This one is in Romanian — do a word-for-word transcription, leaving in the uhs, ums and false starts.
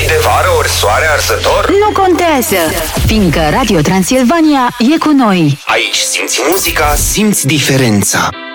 de vară ori soare arzător? Nu contează, fiindcă Radio Transilvania e cu noi. Aici simți muzica, simți diferența.